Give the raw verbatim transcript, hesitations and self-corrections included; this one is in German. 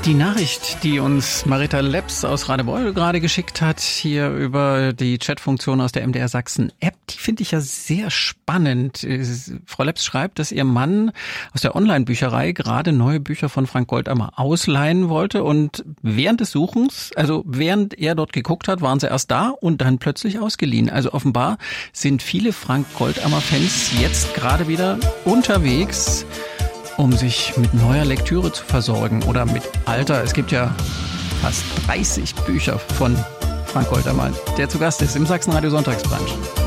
Die Nachricht, die uns Marita Leps aus Radebeul gerade geschickt hat, hier über die Chatfunktion aus der M D R Sachsen App, die finde ich ja sehr spannend. Frau Leps schreibt, dass ihr Mann aus der Online-Bücherei gerade neue Bücher von Frank Goldammer ausleihen wollte und während des Suchens, also während er dort geguckt hat, waren sie erst da und dann plötzlich ausgeliehen. Also offenbar sind viele Frank Goldammer-Fans jetzt gerade wieder unterwegs, um sich mit neuer Lektüre zu versorgen oder mit alter. Es gibt ja fast dreißig Bücher von Frank Goldammer, der zu Gast ist im Sachsen-Radio Sonntagsbrunch.